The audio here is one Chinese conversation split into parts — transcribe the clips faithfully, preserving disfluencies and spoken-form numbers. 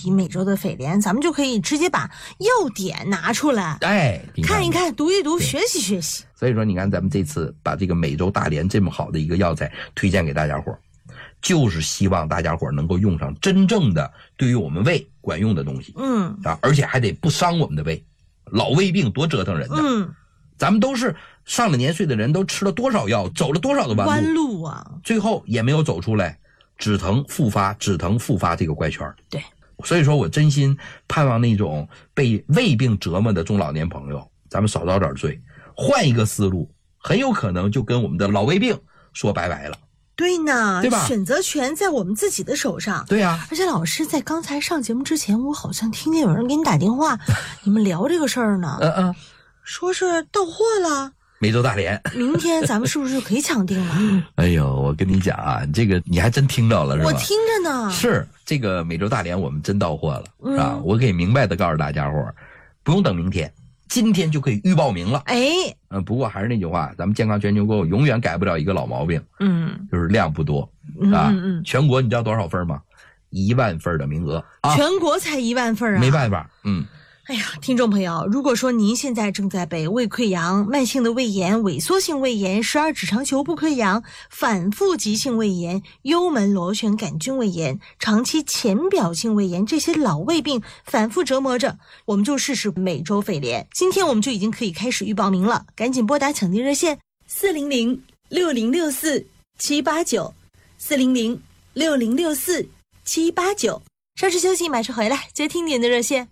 题每周的匪联，咱们就可以直接把要点拿出来， 哎， 看一看，读一读，学习学习。 所以说，你看咱们这次把这个美洲大连这么好的一个药材推荐给大家伙，就是希望大家伙能够用上真正的对于我们胃管用的东西， 嗯啊，而且还得不伤我们的胃。老胃病多折腾人呢， 嗯， 咱们都是上了年岁的人，都吃了多少药，走了多少的弯路， 弯路啊， 最后也没有走出来，止疼复发，止疼复发这个怪圈。 对， 所以说我真心盼望那种被胃病折磨的中老年朋友，咱们少遭点罪，换一个思路，很有可能就跟我们的老胃病说拜拜了。 对呢， 对吧？ 选择权在我们自己的手上。 对呀、啊， 而且老师在刚才上节目之前，我好像听见有人给你打电话，你们聊这个事儿呢。 嗯嗯， 说是到货了。 美洲大连， 明天咱们是不是可以抢定了？ 哎呦，我跟你讲啊，这个你还真听着了是吧？ 我听着呢。 是这个美洲大连，我们真到货了、 嗯、 啊！我可以明白的告诉大家伙，不用等明天，今天就可以预报名了。 哎， 嗯，不过还是那句话，咱们健康全球购永远改不了一个老毛病， 嗯， 就是量不多啊。嗯嗯，全国你知道多少份吗？一万份的名额啊！ 全国才一万份啊！ 没办法，嗯。 哎呀，听众朋友，如果说您现在正在被胃溃疡、慢性的胃炎、萎缩性胃炎、十二指肠球部溃疡、反复急性胃炎、幽门螺旋杆菌胃炎、长期浅表性胃炎这些老胃病反复折磨着，我们就试试美洲肺炎。今天我们就已经可以开始预报名了，赶紧拨打抢订热线四零零六零六四七八九四零零六零六四七八九。稍事休息，马上回来接听您的热线。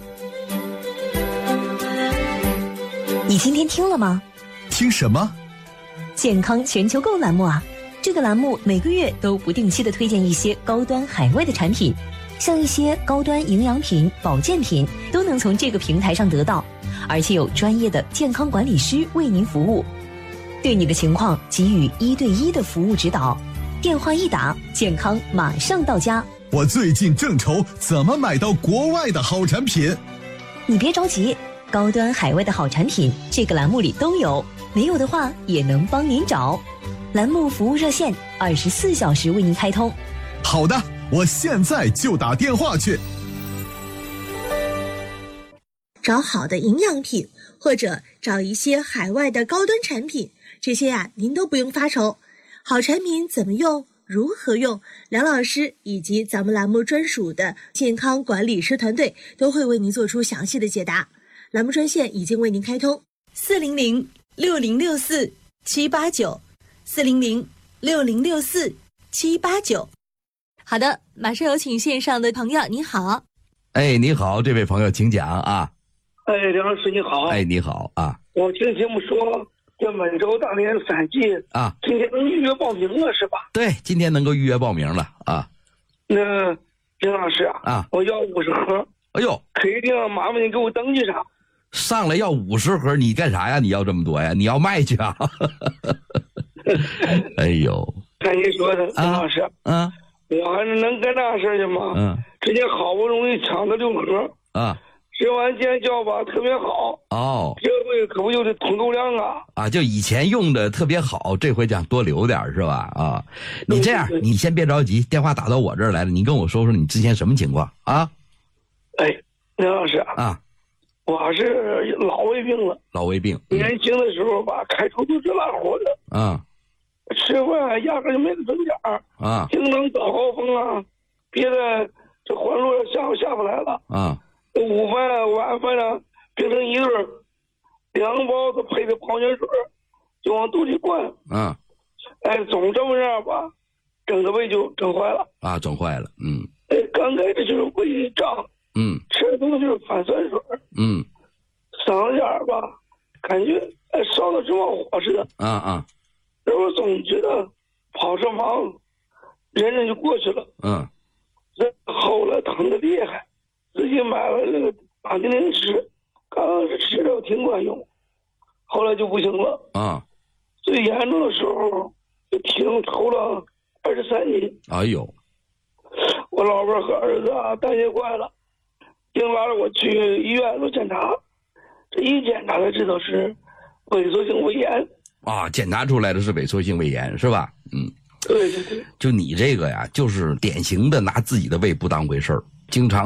你今天听了吗？ 听什么？ 健康全球购栏目啊！这个栏目每个月都不定期的推荐一些高端海外的产品，像一些高端营养品、保健品都能从这个平台上得到，而且有专业的健康管理师为您服务，对你的情况给予一对一的服务指导。电话一打，健康马上到家。 我最近正愁怎么买到国外的好产品。 你别着急，高端海外的好产品这个栏目里都有，没有的话也能帮您找。栏目服务热线二十四小时为您开通。 好的，我现在就打电话去。 找好的营养品，或者找一些海外的高端产品，这些啊您都不用发愁。好产品怎么用，如何用，梁老师以及咱们栏目专属的健康管理师团队都会为您做出详细的解答。栏目专线已经为您开通四零零六零六四七八九四零零六零六四七八九。好的，马上有请线上的朋友，你好。 哎，你好，这位朋友请讲啊。 哎，梁老师你好。 哎，你好啊。 我听节目说这美洲大连三季啊， 今天能预约报名了是吧？ 对，今天能够预约报名了啊。 那梁老师啊， 啊， 我要五十盒。 哎呦， 可以定，麻烦你给我登记上。 上来要五十盒，你干啥呀？你要这么多呀？你要卖去啊？哎呦， 看你说的，梁老师， 嗯、啊， 我还是能干大事去吗？ 嗯， 之前好不容易抢了六盒啊， 吃完见效吧，特别好哦， 这回可不就是通透量啊？ 啊，就以前用的特别好，这回想多留点是吧？啊，你这样，你先别着急，电话打到我这儿来了，你跟我说说你之前什么情况啊？ 哎，梁老师啊。 我是老胃病了， 老胃病。 嗯、年轻的时候吧，开出租车拉活的， 啊， 吃饭压根就没得准点儿， 啊， 经常早高峰啊，别的这环路上下午下不来了， 啊， 午饭啊、晚饭啊，变成一顿，两个包子配的矿泉水，就往肚里灌， 啊， 哎，总这么样吧，整个胃就整坏了， 啊，整坏了，嗯， 哎，刚开始就是胃一胀。 嗯， 吃的东西就是反酸水， 嗯， 嗓子眼儿吧，感觉哎烧的直冒火似的， 啊啊， 然后总觉得跑着忙，忍忍就过去了， 嗯， 后来疼的厉害，自己买了那个打定灵吃，刚开始吃着挺管用，后来就不行了， 啊， 最严重的时候就体重抽了二十三斤， 哎呦， 我老婆和儿子啊担心坏了。硬拉着我去医院做检查，这一检查才知道是萎缩性胃炎啊，检查出来的是萎缩性胃炎是吧？嗯， 对对对， 就你这个呀，就是典型的拿自己的胃不当回事儿，经常